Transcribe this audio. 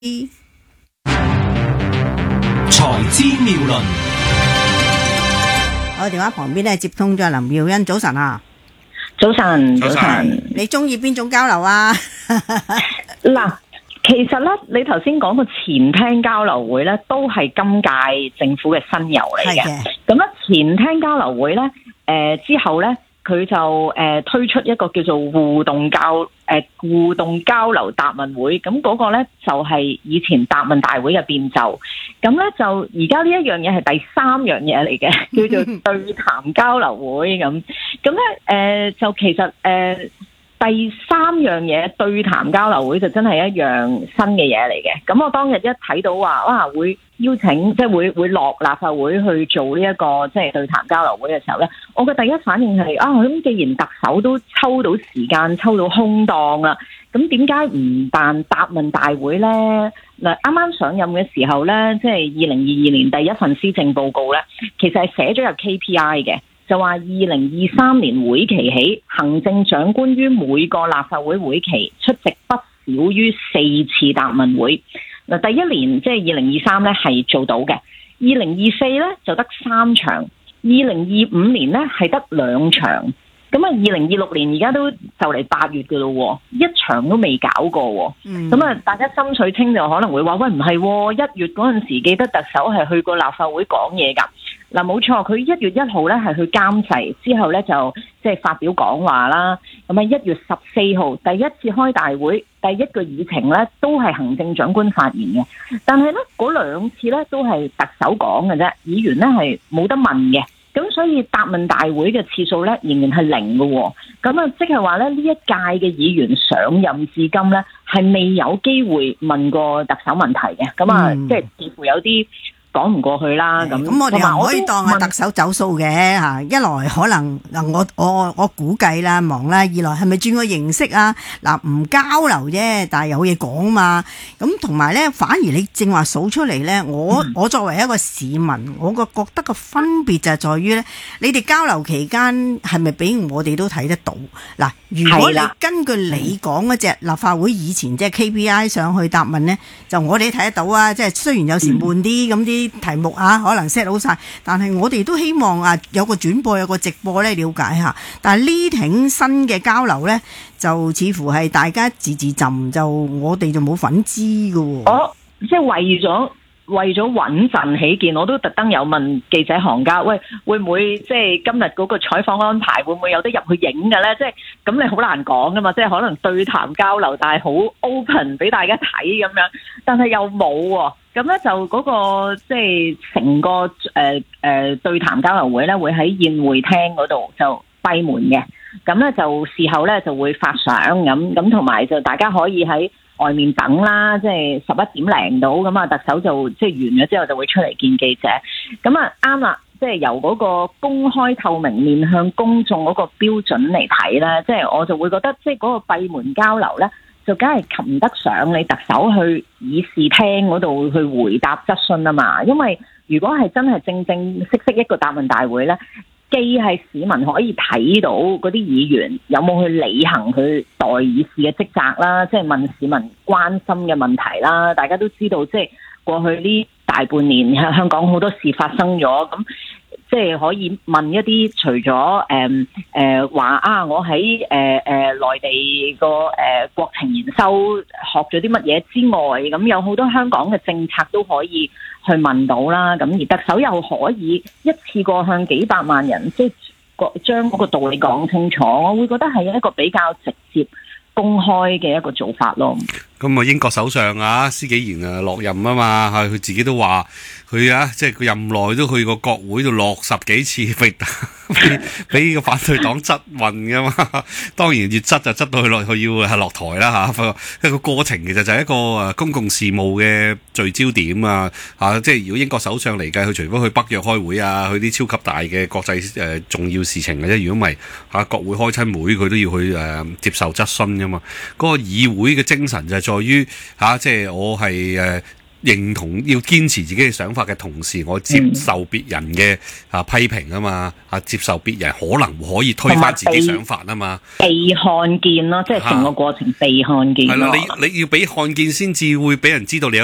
財資妙論， 我電話旁邊咧接通咗林妙茵，早晨啊！ 早晨，早晨。 你中意邊種交流啊？ 嗱，其實咧，你頭先講個前廳交流會咧，都係今屆政府嘅新猷嚟嘅。咁咧，前廳交流會咧，之後咧，佢就推出一個叫做互動交流答問會。咁嗰個咧就係以前答問大會嘅變奏。咁咧就而家呢一樣嘢係第三樣嘢嚟嘅，叫做對談交流會咁。咁咧就其實第三樣嘢對談交流會就真係一樣新嘅嘢嚟嘅。咁我當日一睇到話哇會邀請即係會落立法會去做呢一個即係對談交流會嘅時候咧，我嘅第一反應係咁既然特首都抽到時間抽到空檔啦，咁點解唔辦答問大會咧？嗱，啱啱上任嘅時候咧，即係2022年第一份施政報告咧，其實係寫咗入 KPI 嘅。就話2023年會期起，行政長官於每個立法會會期出席不少於4次答問會。嗱，第一年即係2023咧係做到嘅，2024咧就得3場，2025年咧係得2場。咁啊，2026年而家都就嚟8月噶咯，一場都未搞過。咁啊，大家心水清就可能會話喂，唔係1月嗰陣時記得特首係去過立法會講嘢噶。嗱，冇錯，佢1月1號咧係去監誓，之後咧就即係發表講話啦。咁啊，1月14號第一次開大會，第一個議程咧都係行政長官發言嘅。但係咧嗰2次咧都係特首講嘅啫，議員咧係冇得問嘅。咁所以答問大會嘅次數咧仍然係0嘅。咁啊，即係話咧呢一屆嘅議員上任至今咧係未有機會問過特首問題嘅。咁啊，即係似乎有啲講唔過去啦。咁我哋又唔可以當特首走數嘅嚇。一來可能嗱，我估計啦忙啦；二來係咪轉個形式啊？嗱，唔交流啫，但係有嘢講嘛。咁同埋咧，反而你正話數出嚟咧，我作為一個市民，我覺得個分別就係在於咧，你哋交流期間係咪俾我哋都睇得到？嗱，如果你根據你講嗰隻立法會以前即係 KPI 上去答問咧，就我哋睇得到啊！即係雖然有時悶啲咁啲題目啊，可能 set 好晒，但係我哋都希望有個轉播有個直播咧了解下。但係呢挺新嘅交流咧，就似乎係大家自浸，就我哋就冇份知㗎喎。 即係為咗穩陣起見，我都特登有問記者行家，喂，會唔會即係今日嗰個採訪安排會唔會有得入去影嘅咧？即係咁你好難講噶嘛，即係可能對談交流，但係好 open 俾大家睇咁樣，但係又冇喎。咁咧就嗰個即係成個對談交流會咧，會喺宴會廳嗰度就閉門嘅。咁咧就事後咧就會發相咁同埋就大家可以喺外面等啦，即係11點零到咁啊，特首就即係完咗之後就會出嚟見記者。咁啊啱啦，即係由嗰個公開透明面向公眾嗰個標準嚟睇咧，即係我就會覺得即係嗰個閉門交流咧，就梗係及唔得上你特首去議事廳嗰度去回答質詢啊嘛。因為如果係真係正正式式一個答問大會咧，既係市民可以睇到嗰啲議員有冇去履行佢代議士嘅職責啦，即係問市民關心嘅問題啦。大家都知道，即係過去呢大半年香港好多事發生咗，咁即係可以問一啲除咗話我喺內地個國情研修學咗啲乜嘢之外，咁有好多香港嘅政策都可以去問到啦。咁而特首又可以一次過向幾百萬人即係將嗰個道理講清楚，我會覺得係一個比較直接公開嘅一個做法咯。 咁啊，英國首相施紀賢落任啊嘛，佢自己都話佢即係佢任內都去過國會度落10幾次，俾個反對黨質問噶嘛。當然越質就質到佢要係落台啦嚇。一個過程其實就係一個公共事務嘅聚焦點啊。即係如果英國首相嚟計，佢除非去北約開會啊，去啲超級大嘅國際重要事情嘅啫。如果唔係國會開親會，佢都要去接受質詢噶嘛。嗰個議會嘅精神就係在於即係我係認同要堅持自己嘅想法嘅同時，我接受別人嘅批評啊嘛，接受別人可能可以推翻自己想法啊嘛， 被看見咯，即係成個過程被看見咯。 係啦，你要俾看見先至會俾人知道你有